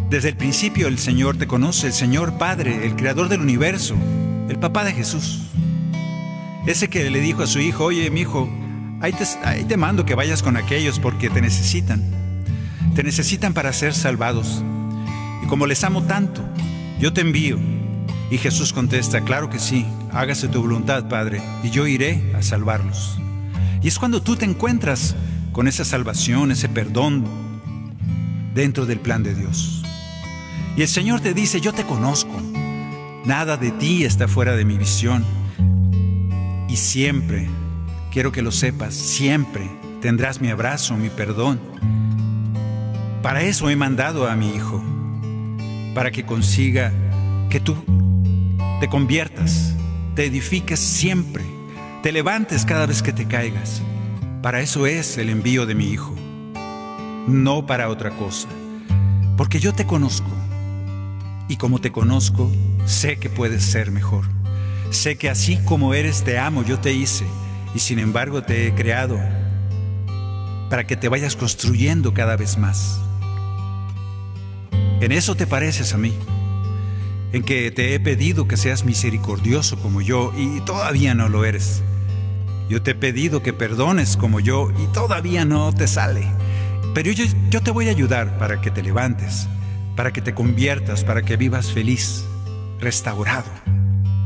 Desde el principio el Señor te conoce, el Señor Padre, el Creador del universo, el papá de Jesús. Ese que le dijo a su hijo: oye, mi hijo, ahí te mando que vayas con aquellos porque te necesitan. Te necesitan para ser salvados. Y como les amo tanto, yo te envío. Y Jesús contesta: claro que sí, hágase tu voluntad, Padre, y yo iré a salvarlos. Y es cuando tú te encuentras con esa salvación, ese perdón dentro del plan de Dios. Y el Señor te dice: yo te conozco, nada de ti está fuera de mi visión. Y siempre, quiero que lo sepas, siempre tendrás mi abrazo, mi perdón. Para eso he mandado a mi Hijo, para que consiga que tú te conviertas, te edifiques siempre, te levantes cada vez que te caigas. Para eso es el envío de mi Hijo, no para otra cosa, porque yo te conozco. Y como te conozco, sé que puedes ser mejor. Sé que así como eres te amo, yo te hice, y sin embargo te he creado para que te vayas construyendo cada vez más. En eso te pareces a mí, en que te he pedido que seas misericordioso como yo, y todavía no lo eres. Yo te he pedido que perdones como yo, y todavía no te sale. Pero yo te voy a ayudar para que te levantes, para que te conviertas, para que vivas feliz, restaurado.